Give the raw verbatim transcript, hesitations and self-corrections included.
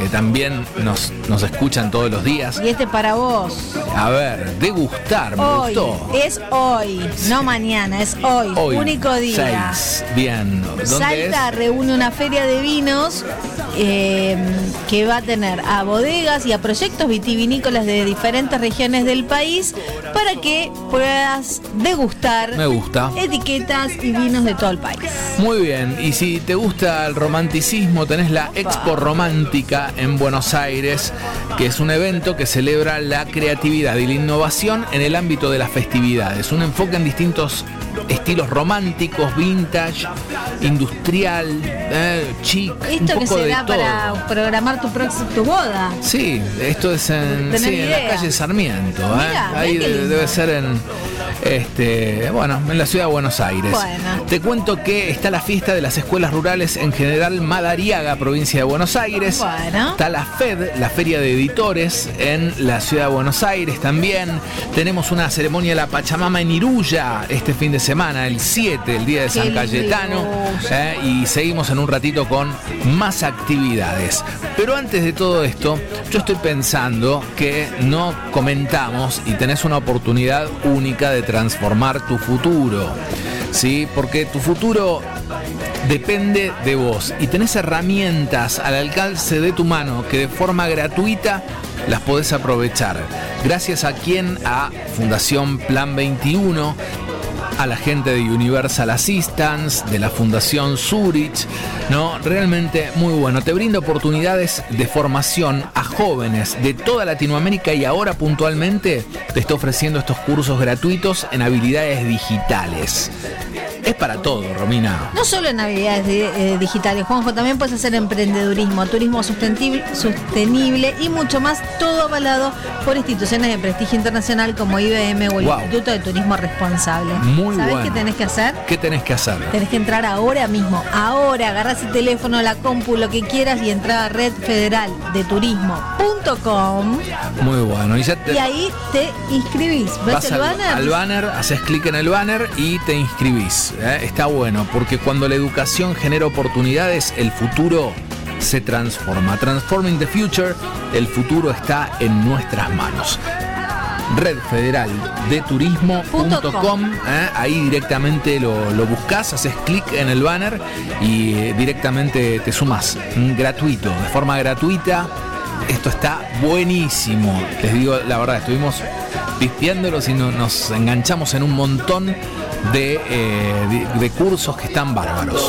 también nos, nos escuchan todos los días. Y este para vos. A ver, degustar, me Hoy, gustó. es hoy, Sí. no mañana, es hoy, Hoy, único día. seis. Bien. ¿Dónde Salta es? reúne una feria de vinos eh, que va a tener a bodegas y a proyectos vitivinícolas de diferentes regiones del país para que puedas degustar Me gusta. etiquetas y vinos de todo el país. Muy bien, y si te gusta el romanticismo, tenés la Expo Romántica en Buenos Aires, que es un evento que celebra la creatividad y la innovación en el ámbito de las festividades. Un enfoque en distintos estilos románticos, vintage, industrial, eh, chic, un Esto que poco de será todo. para programar tu próxima tu boda. Sí, esto es en, Tenés sí, en la idea. calle Sarmiento, ¿eh? Mirá, Ahí mirá qué de- lindo. debe ser en este, bueno, en la ciudad de Buenos Aires. Bueno. Te cuento que está la fiesta de las escuelas rurales en General Madariaga, provincia de Buenos Aires. Bueno. Está la FED, la Feria de Editores, en la ciudad de Buenos Aires también. Tenemos una ceremonia de la Pachamama en Iruya este fin de semana, el siete, el día de Qué San lindo Cayetano. Iruya. ¿eh? Y seguimos en un ratito con más actividades. Pero antes de todo esto, yo estoy pensando que no comentamos y tenés una oportunidad única de transformar tu futuro. ¿Sí? Porque tu futuro depende de vos y tenés herramientas al alcance de tu mano que de forma gratuita las podés aprovechar. Gracias a quien, a Fundación Plan veintiuno, a la gente de Universal Assistance, de la Fundación Zurich, ¿no? Realmente muy bueno. Te brinda oportunidades de formación a jóvenes de toda Latinoamérica y ahora puntualmente te está ofreciendo estos cursos gratuitos en habilidades digitales. Es para todo, Romina. No solo en habilidades de- eh, digitales, Juanjo, también puedes hacer emprendedurismo, turismo sostenible, sostenible y mucho más, todo avalado por instituciones de prestigio internacional como I B M o el Wow. Instituto de Turismo Responsable. Muy ¿Sabés bueno. qué tenés que hacer? ¿Qué tenés que hacer? Tenés que entrar ahora mismo, ahora, agarrás el teléfono, la compu, lo que quieras y entrar a red federal de turismo punto com Muy bueno. Y ya te y ahí te inscribís. ¿Ves vas el al, banner? al banner, haces clic en el banner y te inscribís. ¿eh? Está bueno, porque cuando la educación genera oportunidades, el futuro se transforma. Transforming the future, el futuro está en nuestras manos. Red Federal de Turismo punto com, ¿eh? Ahí directamente lo, lo buscas, haces clic en el banner y eh, directamente te sumas. Mm, gratuito, de forma gratuita. Esto está buenísimo. Les digo la verdad, estuvimos pispeándolos y no- nos enganchamos en un montón de, eh, de, de cursos que están bárbaros.